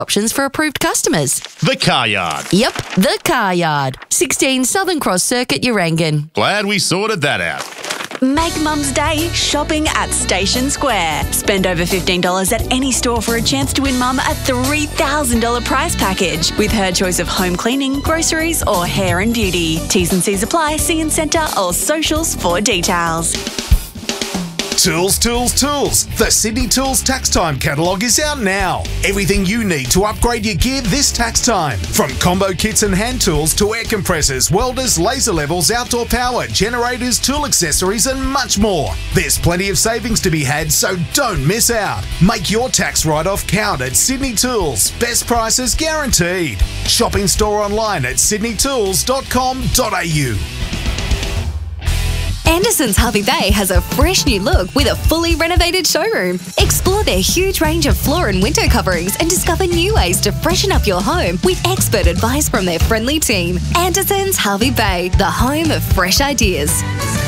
Options for approved customers. The Car Yard. Yep, The Car Yard. 16 Southern Cross Circuit, Urangan. Glad we sorted that out. Make Mum's Day shopping at Station Square. Spend over $15 at any store for a chance to win Mum a $3,000 prize package with her choice of home cleaning, groceries or hair and beauty. T's and C's apply. See in centre or socials for details. Tools, tools, tools. The Sydney Tools Tax Time catalogue is out now. Everything you need to upgrade your gear this tax time. From combo kits and hand tools to air compressors, welders, laser levels, outdoor power, generators, tool accessories and much more. There's plenty of savings to be had, so don't miss out. Make your tax write-off count at Sydney Tools. Best prices guaranteed. Shop in store online at sydneytools.com.au. Anderson's Harvey Bay has a fresh new look with a fully renovated showroom. Explore their huge range of floor and window coverings and discover new ways to freshen up your home with expert advice from their friendly team. Anderson's Harvey Bay, the home of fresh ideas.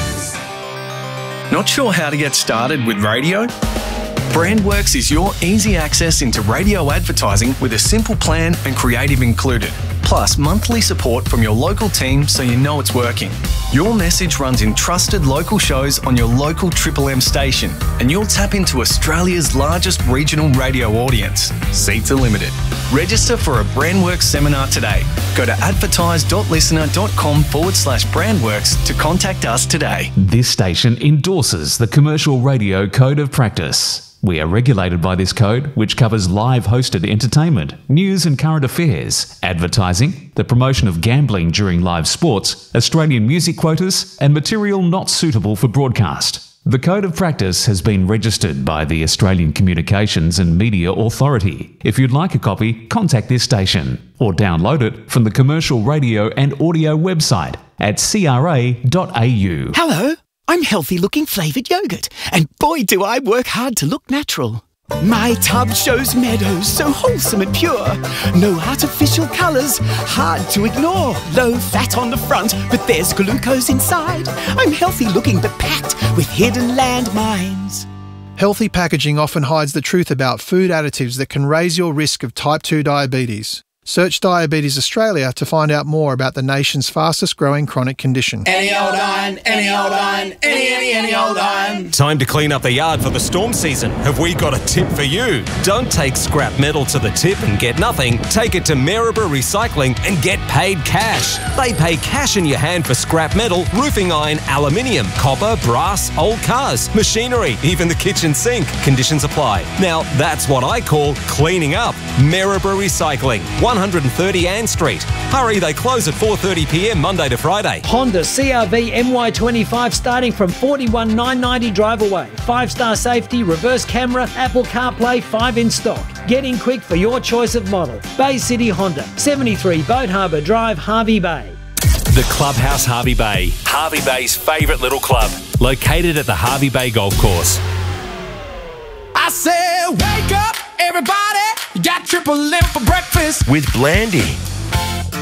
Not sure how to get started with radio? Brandworks is your easy access into radio advertising with a simple plan and creative included. Plus monthly support from your local team so you know it's working. Your message runs in trusted local shows on your local Triple M station and you'll tap into Australia's largest regional radio audience. Seats are limited. Register for a Brandworks seminar today. Go to advertise.listener.com/Brandworks to contact us today. This station endorses the Commercial Radio Code of Practice. We are regulated by this code, which covers live hosted entertainment, news and current affairs, advertising, the promotion of gambling during live sports, Australian music quotas, and material not suitable for broadcast. The Code of Practice has been registered by the Australian Communications and Media Authority. If you'd like a copy, contact this station or download it from the Commercial Radio and Audio website at cra.au. Hello. I'm Healthy Looking Flavoured Yogurt, and boy do I work hard to look natural. My tub shows meadows so wholesome and pure. No artificial colours, hard to ignore. Low fat on the front, but there's glucose inside. I'm healthy looking but packed with hidden landmines. Healthy packaging often hides the truth about food additives that can raise your risk of type 2 diabetes. Search Diabetes Australia to find out more about the nation's fastest growing chronic condition. Any old iron, any old iron, any old iron. Time to clean up the yard for the storm season. Have we got a tip for you? Don't take scrap metal to the tip and get nothing. Take it to Maryborough Recycling and get paid cash. They pay cash in your hand for scrap metal, roofing iron, aluminium, copper, brass, old cars, machinery, even the kitchen sink. Conditions apply. Now, that's what I call cleaning up. Maryborough Recycling, 130 Ann Street. Hurry, they close at 4:30 p.m. Monday to Friday. Honda CRV MY25 starting from $41,990 drive away. 5-star safety, reverse camera, Apple CarPlay, 5 in stock. Get in quick for your choice of model. Bay City Honda, 73 Boat Harbour Drive, Harvey Bay. The Clubhouse Harvey Bay, Harvey Bay's favourite little club, located at the Harvey Bay Golf Course. I said, wake up, everybody. You got Triple M for breakfast. With Blandy.